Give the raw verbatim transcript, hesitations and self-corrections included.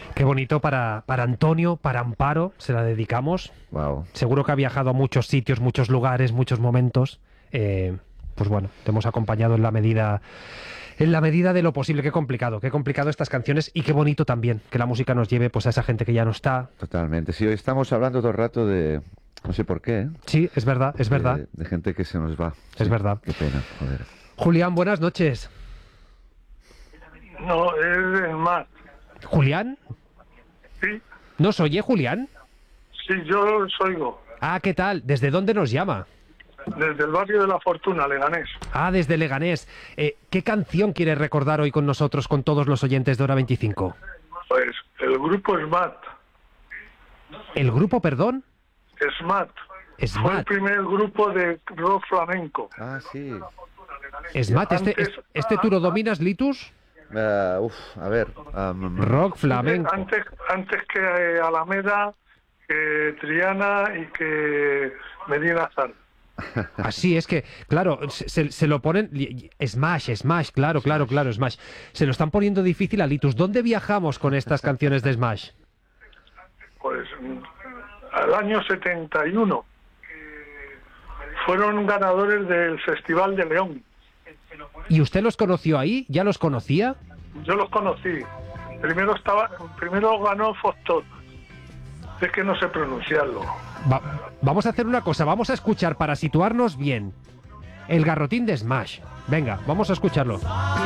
Qué bonito para, para Antonio, para Amparo, se la dedicamos. Wow. Seguro que ha viajado a muchos sitios, muchos lugares, muchos momentos. Eh, pues bueno, te hemos acompañado en la medida en la medida de lo posible. Qué complicado, qué complicado estas canciones y qué bonito también que la música nos lleve pues a esa gente que ya no está. Totalmente. Sí, hoy estamos hablando todo el rato de... No sé por qué, ¿eh? Sí, es verdad, es de, verdad. De gente que se nos va. Es Sí, verdad. Qué pena, joder. Julián, buenas noches. No, es el más. ¿Julián? Sí, ¿Nos oye, Julián? sí, yo os oigo. Ah, ¿qué tal? ¿Desde dónde nos llama? Desde el barrio de la Fortuna, Leganés. Ah, desde Leganés. Eh, ¿Qué canción quieres recordar hoy con nosotros, con todos los oyentes de Hora veinticinco? Pues el grupo SMAT. ¿El grupo, perdón? SMAT. Fue el SMAT. primer grupo de rock flamenco. Ah, sí. SMAT, este, Antes- este, este tú lo dominas, Litus? Uh, uf, a ver. um, Rock flamenco. Antes, antes que eh, Alameda, que Triana y que Medina Zar. Así es que, claro, se, se lo ponen... Smash, Smash, claro, claro, claro, Smash. Se lo están poniendo difícil a Litus. ¿Dónde viajamos con estas canciones de Smash? Pues al año setenta y uno. Fueron ganadores del Festival de León. ¿Y usted los conoció ahí? ¿Ya los conocía? Yo los conocí. Primero estaba, primero ganó Fostot. Es que no sé pronunciarlo. Va- vamos a hacer una cosa, vamos a escuchar para situarnos bien el garrotín de Smash. Venga, vamos a escucharlo.